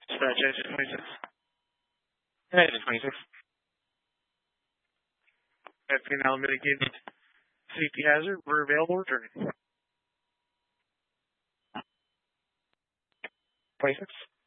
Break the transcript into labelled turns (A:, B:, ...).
A: Dispatch engine 26. Engine 26. FP now mitigated safety hazard. We're available returning. 26.